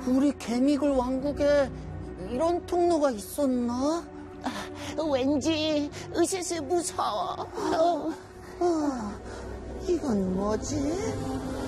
우리 개미굴 왕국에 이런 통로가 있었나? 왠지 으스스 무서워. 이건 뭐지?